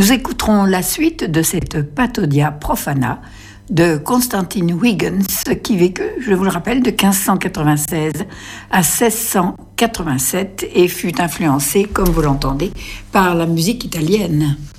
Nous écouterons la suite de cette Pathodia profana de Constantine Huygens qui vécut, je vous le rappelle, de 1596 à 1687 et fut influencé, comme vous l'entendez, par la musique italienne.